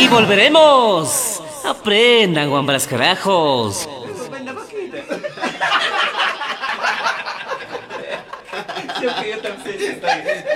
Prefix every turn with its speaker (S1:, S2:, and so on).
S1: Y volveremos. Aprendan, guambras carajos.
S2: Siempre yo también estoy.